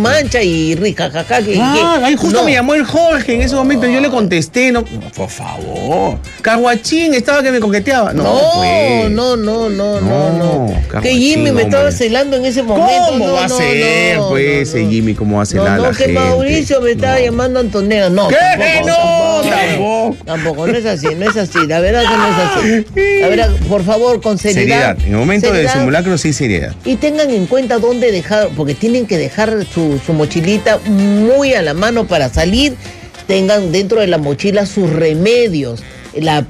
mancha y rica, jaja. Ahí justo me llamó el Jorge en ese momento, yo le contesté, no, por favor. Caguachín estaba que me coqueteaba. No. Que Jimmy me estaba celando en ese momento. ¿Cómo va a ser, pues, Jimmy? ¿Cómo va a celar a la gente? Que Mauricio me estaba llamando Antonella. No, ¿qué? Tampoco, no es así, la verdad que no es así. La verdad, por favor, con seriedad. En el momento del simulacro, sí, seriedad. Y tengan en cuenta dónde dejar, porque tienen que dejar su mochilita muy a la mano para salir. Tengan dentro de la mochila sus remedios. La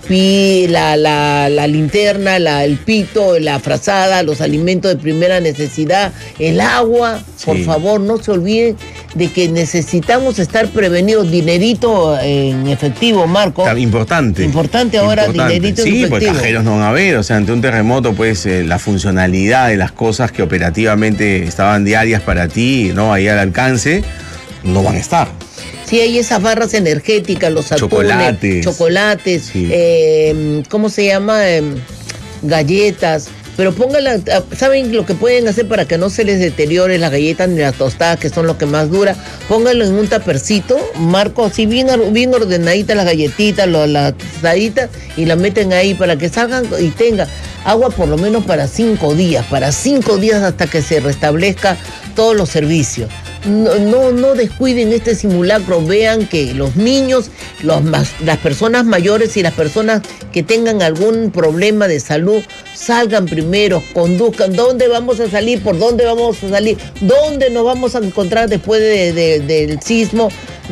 linterna, el pito, la frazada, los alimentos de primera necesidad, el agua. Sí. Por favor, no se olviden de que necesitamos estar prevenidos. Dinerito en efectivo, Marco. Importante ahora, dinerito en efectivo. Sí, pues cajeros no van a haber. O sea, ante un terremoto, pues la funcionalidad de las cosas que operativamente estaban diarias para ti, ¿no? Ahí al alcance, no van a estar. Sí, hay esas barras energéticas, los atunes, chocolates, sí. ¿Cómo se llama? Galletas. Pero pónganla, ¿saben lo que pueden hacer para que no se les deteriore las galletas ni las tostadas, que son lo que más dura? Pónganlo en un tapercito, Marco, así bien ordenaditas las galletitas, las tostaditas, y las meten ahí para que salgan y tengan agua por lo menos para 5 días, hasta que se restablezca todos los servicios. No descuiden este simulacro. Vean que los niños, las personas mayores y las personas que tengan algún problema de salud salgan primero, conduzcan. ¿Dónde vamos a salir? ¿Por dónde vamos a salir? ¿Dónde nos vamos a encontrar después del sismo?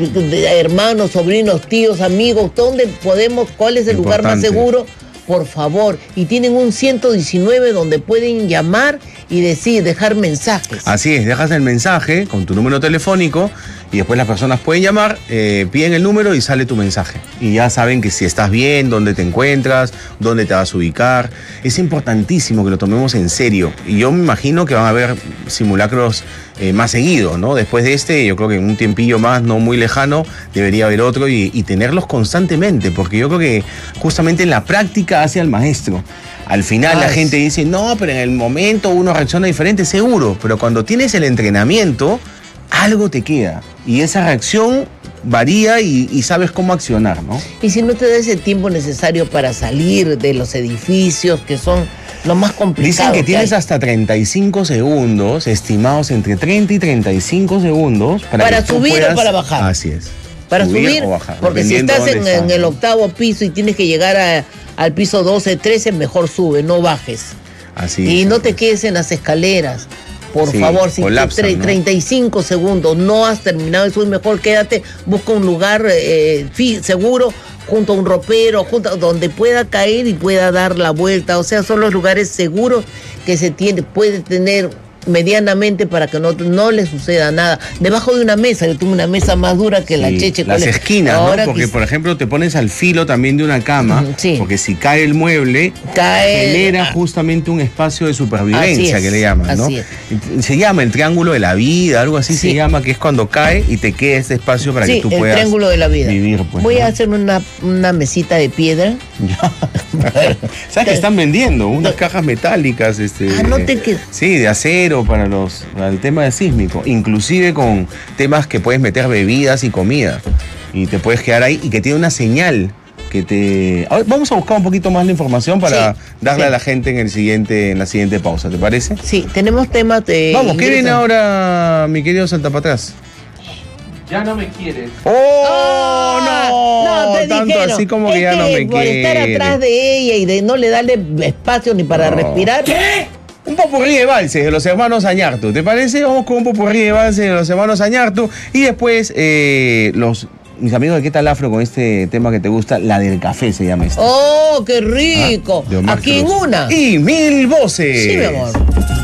Hermanos, sobrinos, tíos, amigos, ¿dónde podemos? ¿Cuál es el lugar más seguro? Por favor, y tienen un 119 donde pueden llamar y dejar mensajes. Así es, dejas el mensaje con tu número telefónico y después las personas pueden llamar, piden el número y sale tu mensaje. Y ya saben que si estás bien, dónde te encuentras, dónde te vas a ubicar. Es importantísimo que lo tomemos en serio. Y yo me imagino que van a haber simulacros más seguidos, ¿no? Después de este, yo creo que en un tiempillo más, no muy lejano, debería haber otro y tenerlos constantemente, porque yo creo que justamente en la práctica hace al maestro. Al final la gente dice, no, pero en el momento uno reacciona diferente, seguro, pero cuando tienes el entrenamiento, algo te queda. Y esa reacción varía y sabes cómo accionar, ¿no? Y si no te das el tiempo necesario para salir de los edificios, que son lo más complicado. Dicen que tienes hasta 35 segundos, estimados entre 30 y 35 segundos, para subir o para bajar. Así es. Para subir o bajar, porque si estás en el 8º piso y tienes que llegar al piso 12, 13, mejor sube, no bajes. Así y es. no te quedes en las escaleras. Por favor, si colapsan, 35 segundos no has terminado de subir, mejor quédate, busca un lugar seguro, junto a un ropero, donde pueda caer y pueda dar la vuelta. O sea, son los lugares seguros que puede tener medianamente para que no le suceda nada. Debajo de una mesa, yo tengo una mesa más dura que la cheche. Las esquinas, ¿no? Porque, por ejemplo, te pones al filo también de una cama, porque si cae el mueble, genera justamente un espacio de supervivencia, que le llaman, ¿no? Se llama el triángulo de la vida, algo así se llama, que es cuando cae y te queda ese espacio para que tú puedas el triángulo de la vida. Vivir. Pues, voy a hacer una mesita de piedra. ¿Sabes que están vendiendo? Unas cajas metálicas, sí, de acero, para el tema de sísmico, inclusive con temas que puedes meter bebidas y comida y te puedes quedar ahí y que tiene una señal que te... A ver, vamos a buscar un poquito más la información para darle a la gente en la siguiente pausa, ¿te parece? Sí, tenemos temas de... Vamos, ¿qué viene ahora, mi querido Saltapatrás? Ya no me quieres. ¡Oh, no! Te tanto dijeron, así como que ya no me por quiere. estar atrás de ella y de no le darle espacio ni para respirar. ¿Qué? Un popurrí de valses de los hermanos Añartu, ¿te parece? Vamos con un popurrí de valses de los hermanos Añartu y después mis amigos de ¿Qué tal Afro con este tema que te gusta? La del café se llama esto. ¡Oh, qué rico! Aquí en una. Y 1000 voces. Sí, mi amor.